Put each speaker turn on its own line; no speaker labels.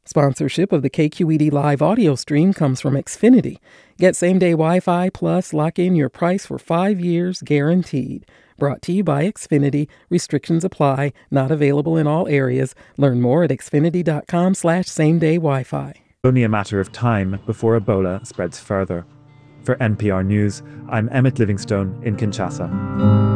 Sponsorship of the KQED live audio stream comes from Xfinity. Get same-day Wi-Fi plus lock in your price for 5 years guaranteed. Brought to you by Xfinity. Restrictions apply. Not available in all areas. Learn more at xfinity.com/same-day Wi-Fi.
Only a matter of time before Ebola spreads further. For NPR News, I'm Emmett Livingstone in Kinshasa.